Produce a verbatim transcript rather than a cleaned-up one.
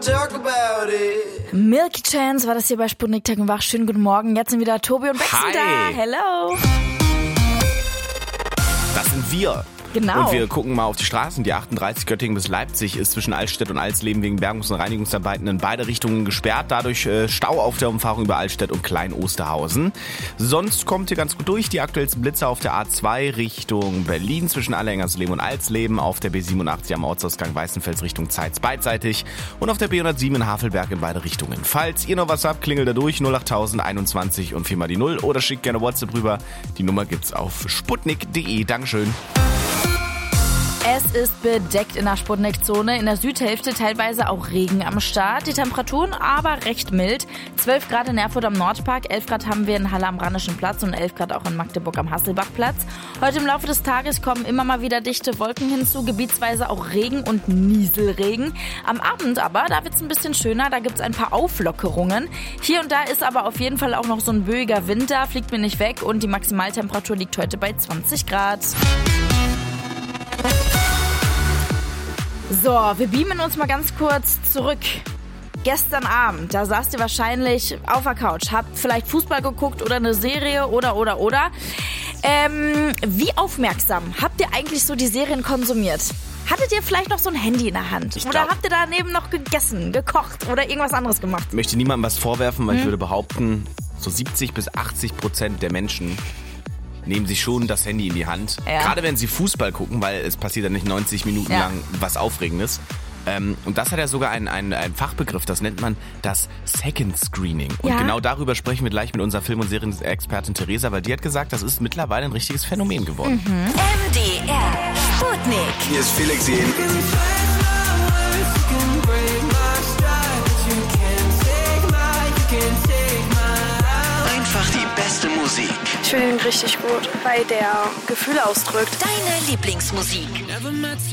talk about it. Milky Chance war das hier bei Sputnik Tag und Wach. Schönen guten Morgen. Jetzt sind wieder Tobi und Bex Hi. da. Hello. Das sind wir. Genau. Und wir gucken mal auf die Straßen. Die achtunddreißig Göttingen bis Leipzig ist zwischen Altstedt und Alsleben wegen Bergungs- und Reinigungsarbeiten in beide Richtungen gesperrt. Dadurch äh, Stau auf der Umfahrung über Altstedt und Klein-Osterhausen. Sonst kommt ihr ganz gut durch. Die aktuellsten Blitzer auf der A zwei Richtung Berlin zwischen Allerhengersleben und Alsleben. Auf der B siebenundachtzig am Ortsausgang Weißenfels Richtung Zeitz beidseitig. Und auf der B hundertsieben in Havelberg in beide Richtungen. Falls ihr noch was habt, klingelt da durch null achttausend einundzwanzig und viermal die Null. Oder schickt gerne WhatsApp rüber. Die Nummer gibt's auf sputnik punkt de. Dankeschön. Es ist bedeckt in der Sputnik-Zone. In der Südhälfte teilweise auch Regen am Start. Die Temperaturen aber recht mild. zwölf Grad in Erfurt am Nordpark, elf Grad haben wir in Halle am Rheinischen Platz und elf Grad auch in Magdeburg am Hasselbachplatz. Heute im Laufe des Tages kommen immer mal wieder dichte Wolken hinzu, gebietsweise auch Regen und Nieselregen. Am Abend aber, da wird es ein bisschen schöner, da gibt es ein paar Auflockerungen. Hier und da ist aber auf jeden Fall auch noch so ein böiger Wind da, fliegt mir nicht weg und die Maximaltemperatur liegt heute bei zwanzig Grad. So, wir beamen uns mal ganz kurz zurück. Gestern Abend, da saßt ihr wahrscheinlich auf der Couch, habt vielleicht Fußball geguckt oder eine Serie oder, oder, oder. Ähm, wie aufmerksam habt ihr eigentlich so die Serien konsumiert? Hattet ihr vielleicht noch so ein Handy in der Hand? Ich Oder glaub- habt ihr daneben noch gegessen, gekocht oder irgendwas anderes gemacht? Ich möchte niemandem was vorwerfen, weil ich würde behaupten, so siebzig bis achtzig Prozent der Menschen nehmen sich schon das Handy in die Hand. Ja. Gerade wenn sie Fußball gucken, weil es passiert ja nicht neunzig Minuten Ja. lang was Aufregendes. Ähm, und das hat ja sogar einen, einen, einen Fachbegriff, das nennt man das Second Screening. Und Ja. genau darüber sprechen wir gleich mit unserer Film- und Serienexpertin Theresa, weil die hat gesagt, das ist mittlerweile ein richtiges Phänomen geworden. Mhm. M D R Sputnik. Hier ist Felix Jen. Einfach die beste Musik. Ich finde ihn richtig gut, weil der Gefühle ausdrückt. Deine Lieblingsmusik.